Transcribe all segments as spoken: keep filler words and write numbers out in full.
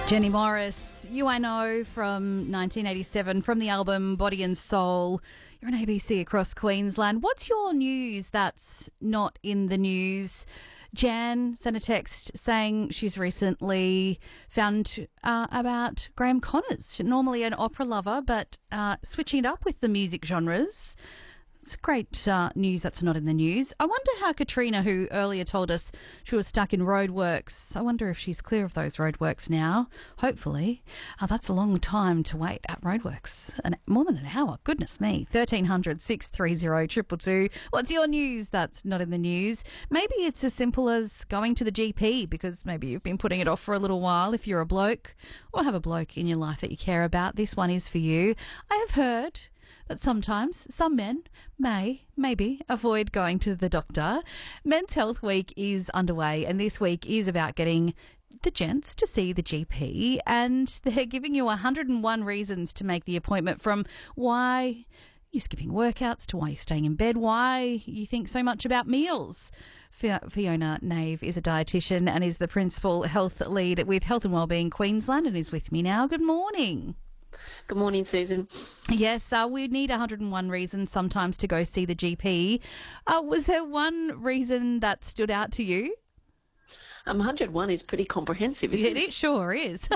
Jenny Morris, you I know from nineteen eighty-seven, from the album Body and Soul. You're on A B C across Queensland. What's your news that's not in the news? Jan sent a text saying she's recently found uh, about Graham Connors, normally an opera lover, but uh, switching it up with the music genres. It's great uh, news that's not in the news. I wonder how Katrina, who earlier told us she was stuck in roadworks, I wonder if she's clear of those roadworks now. Hopefully. Uh, that's a long time to wait at roadworks. An, more than an hour. Goodness me. thirteen hundred, six three zero, two two two. What's your news that's not in the news? Maybe it's as simple as going to the G P, because maybe you've been putting it off for a little while if you're a bloke or have a bloke in your life that you care about. This one is for you. I have heard that sometimes some men may, maybe, avoid going to the doctor. Men's Health Week is underway, and this week is about getting the gents to see the G P, and they're giving you one hundred and one reasons to make the appointment, from why you're skipping workouts to why you're staying in bed, why you think so much about meals. Fiona Nave is a dietitian and is the principal health lead with Health and Wellbeing Queensland, and is with me now. Good morning. Good morning, Susan. Yes, uh, we need one hundred and one reasons sometimes to go see the G P. Uh, was there one reason that stood out to you? Um, one hundred and one is pretty comprehensive, isn't it? It, it sure is.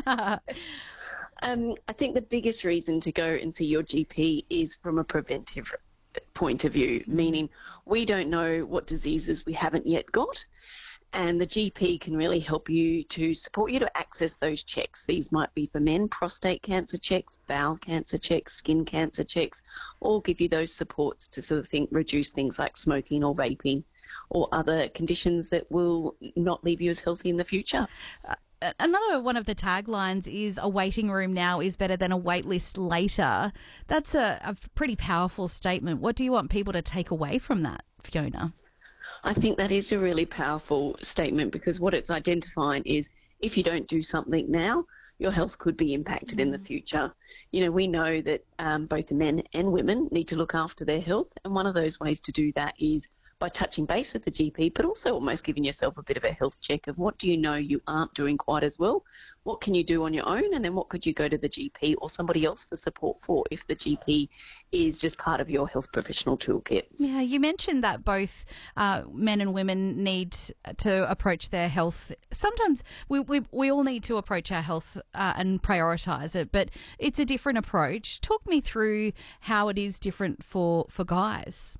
um, I think the biggest reason to go and see your G P is from a preventive point of view, meaning we don't know what diseases we haven't yet got. And the G P can really help you to support you to access those checks. These might be for men, prostate cancer checks, bowel cancer checks, skin cancer checks, or give you those supports to sort of think, reduce things like smoking or vaping or other conditions that will not leave you as healthy in the future. Uh, Another one of the taglines is a waiting room now is better than a wait list later. That's a, a pretty powerful statement. What do you want people to take away from that, Fiona? I think that is a really powerful statement, because what it's identifying is if you don't do something now, your health could be impacted mm. in the future. You know, we know that um, both men and women need to look after their health, and one of those ways to do that is by touching base with the G P, but also almost giving yourself a bit of a health check of what do you know you aren't doing quite as well, what can you do on your own, and then what could you go to the G P or somebody else for support for if the G P is just part of your health professional toolkit. Yeah, you mentioned that both uh, men and women need to approach their health. Sometimes we we, we all need to approach our health uh, and prioritise it, but it's a different approach. Talk me through how it is different for, for guys.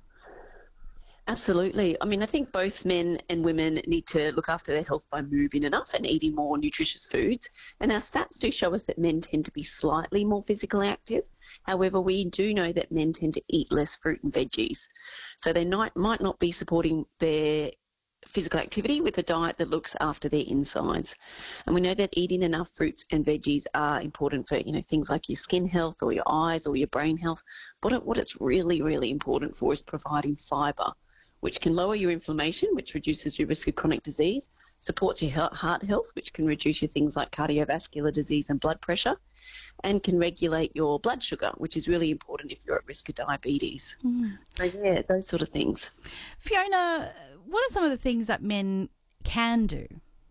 Absolutely. I mean, I think both men and women need to look after their health by moving enough and eating more nutritious foods. And our stats do show us that men tend to be slightly more physically active. However, we do know that men tend to eat less fruit and veggies. So they might, might not be supporting their physical activity with a diet that looks after their insides. And we know that eating enough fruits and veggies are important for, you know, things like your skin health or your eyes or your brain health. But what it's really, really important for is providing fibre, which can lower your inflammation, which reduces your risk of chronic disease, supports your heart health, which can reduce your things like cardiovascular disease and blood pressure, and can regulate your blood sugar, which is really important if you're at risk of diabetes. Mm. So, yeah, those sort of things. Fiona, what are some of the things that men can do?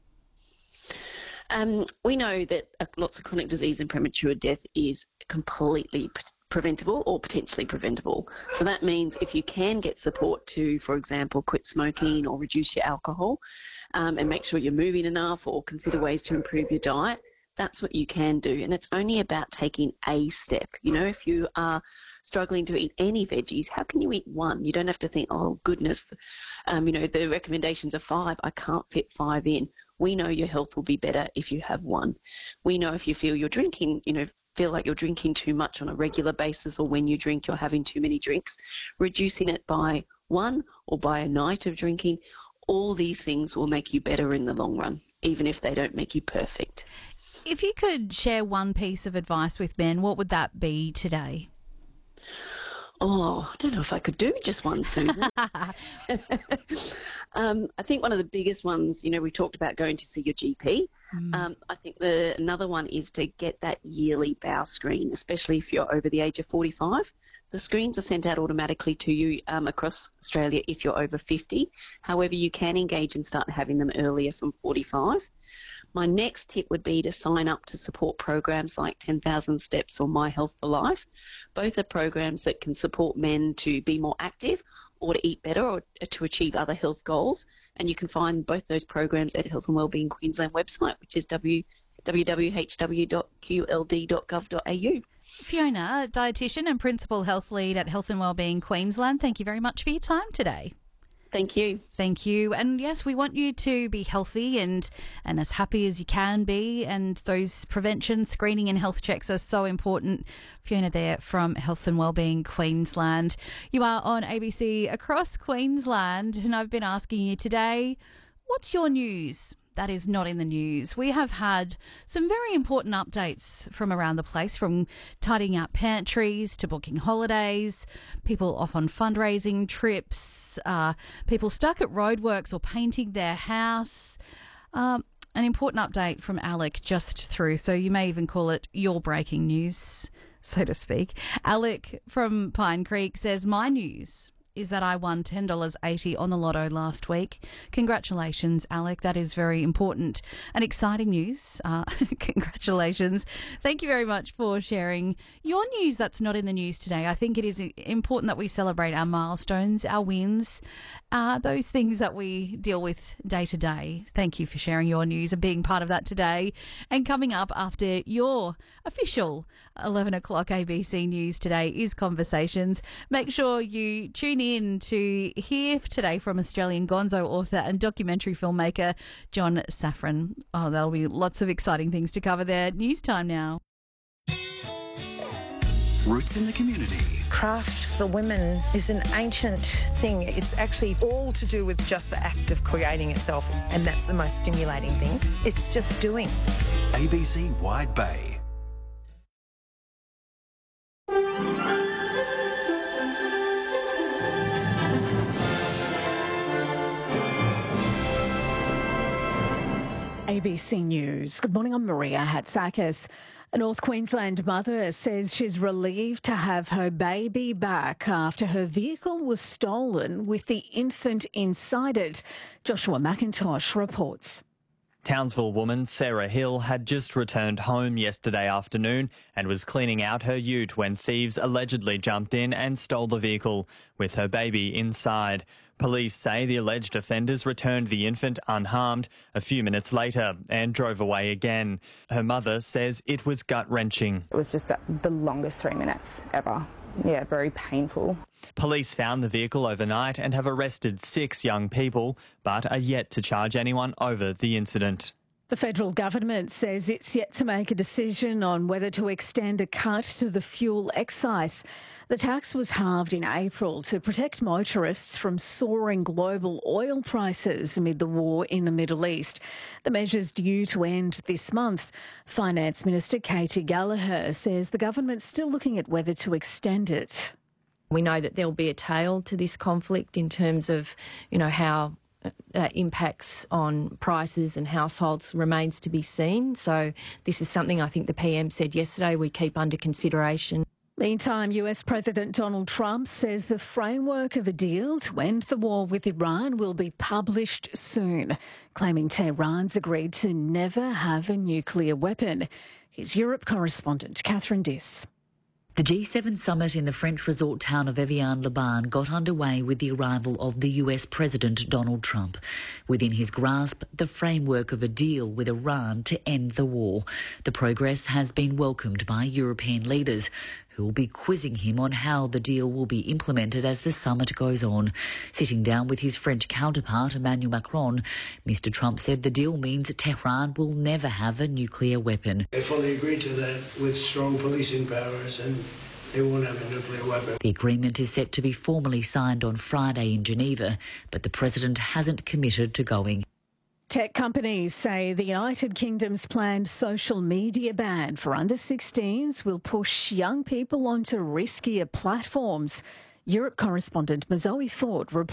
Um, we know that uh, lots of chronic disease and premature death is completely pre- preventable or potentially preventable. So that means if you can get support to, for example, quit smoking or reduce your alcohol, um, and make sure you're moving enough or consider ways to improve your diet, that's what you can do. And it's only about taking a step. You know, if you are struggling to eat any veggies, how can you eat one? You don't have to think, oh, goodness, um, you know, the recommendations are five. I can't fit five in. We know your health will be better if you have one. We know if you feel you're drinking, you know, feel like you're drinking too much on a regular basis, or when you drink, you're having too many drinks, reducing it by one or by a night of drinking, all these things will make you better in the long run, even if they don't make you perfect. If you could share one piece of advice with men, what would that be today? Oh, I don't know if I could do just one, Susan. um, I think one of the biggest ones, you know, we talked about going to see your G P. Mm. Um, I think the another one is to get that yearly bowel screen, especially if you're over the age of forty-five. The screens are sent out automatically to you um, across Australia if you're over fifty. However, you can engage and start having them earlier from forty-five. My next tip would be to sign up to support programs like ten thousand Steps or My Health for Life. Both are programs that can support men to be more active or to eat better or to achieve other health goals. And you can find both those programs at Health and Wellbeing Queensland website, which is w w w dot h w dot q l d dot gov dot a u. Fiona, dietitian and principal health lead at Health and Wellbeing Queensland, thank you very much for your time today. Thank you. Thank you. And yes, we want you to be healthy and, and as happy as you can be. And those prevention, screening and health checks are so important. Fiona there from Health and Wellbeing Queensland. You are on A B C across Queensland, and I've been asking you today, what's your news that is not in the news? We have had some very important updates from around the place, from tidying up pantries to booking holidays, people off on fundraising trips, uh, people stuck at roadworks or painting their house. Um, an important update from Alec just through, so you may even call it your breaking news, so to speak. Alec from Pine Creek says, my news is that I won ten dollars eighty on the lotto last week. Congratulations, Alec. That is very important and exciting news. Uh, congratulations. Thank you very much for sharing your news that's not in the news today. I think it is important that we celebrate our milestones, our wins, uh, those things that we deal with day to day. Thank you for sharing your news and being part of that today. And coming up after your official eleven o'clock A B C News today is Conversations. Make sure you tune in to hear today from Australian gonzo author and documentary filmmaker John Safran. Oh, there'll be lots of exciting things to cover there. News time now. Roots in the community. Craft for women is an ancient thing. It's actually all to do with just the act of creating itself, and that's the most stimulating thing. It's just doing. A B C Wide Bay. A B C News. Good morning, I'm Maria Hatzakis. A North Queensland mother says she's relieved to have her baby back after her vehicle was stolen with the infant inside it. Joshua McIntosh reports. Townsville woman Sarah Hill had just returned home yesterday afternoon and was cleaning out her ute when thieves allegedly jumped in and stole the vehicle with her baby inside. Police say the alleged offenders returned the infant unharmed a few minutes later and drove away again. Her mother says it was gut-wrenching. It was just the, the longest three minutes ever. Yeah, very painful. Police found the vehicle overnight and have arrested six young people, but are yet to charge anyone over the incident. The federal government says it's yet to make a decision on whether to extend a cut to the fuel excise. The tax was halved in April to protect motorists from soaring global oil prices amid the war in the Middle East. The measure's due to end this month. Finance Minister Katie Gallagher says the government's still looking at whether to extend it. We know that there'll be a tail to this conflict in terms of, you know, how that impacts on prices and households remains to be seen. So this is something I think the P M said yesterday we keep under consideration. Meantime, U S President Donald Trump says the framework of a deal to end the war with Iran will be published soon, claiming Tehran's agreed to never have a nuclear weapon. Here's Europe correspondent Catherine Diss. The G seven summit in the French resort town of Evian-le-Bain got underway with the arrival of the U S President Donald Trump. Within his grasp, the framework of a deal with Iran to end the war. The progress has been welcomed by European leaders, who will be quizzing him on how the deal will be implemented as the summit goes on. Sitting down with his French counterpart, Emmanuel Macron, Mister Trump said the deal means Tehran will never have a nuclear weapon. They fully agreed to that with strong policing powers, and they won't have a nuclear weapon. The agreement is set to be formally signed on Friday in Geneva, but the president hasn't committed to going. Tech companies say the United Kingdom's planned social media ban for under sixteens will push young people onto riskier platforms. Europe correspondent Mazoe Ford reports.